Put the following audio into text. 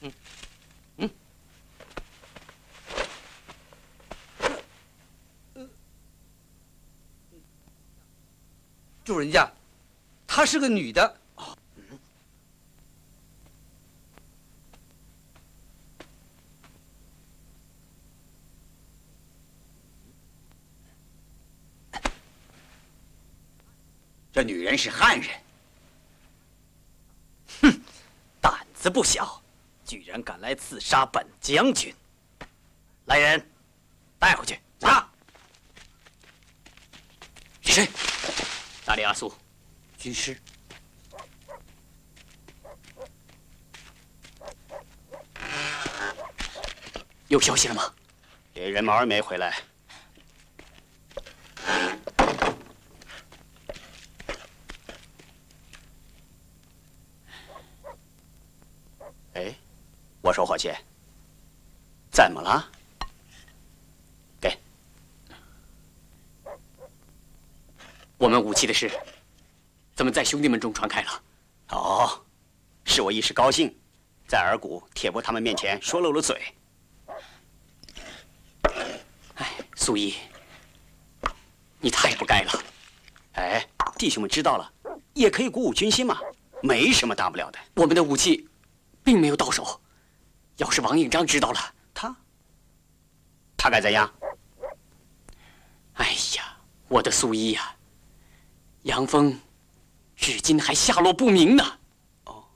主人家，她是个女的。 这女人是汉人， 哼，胆子不小，居然敢来刺杀本将军！来人，带回去。 啊！ 是谁？大力阿苏， 军师。 有消息了吗？ 猎人毛儿没回来。 哎，我说伙计，怎么了？给， 我们武器的事，怎么在兄弟们中传开了？ 哦，是我一时高兴，在尔古铁伯他们面前说漏了嘴。 哎，苏一，你太不该了。 哎，弟兄们知道了，也可以鼓舞军心嘛，没什么大不了的。 我们的武器。 并没有到手，要是王应章知道了， 他该怎样？ 哎呀，我的苏一呀，杨峰，至今还下落不明呢。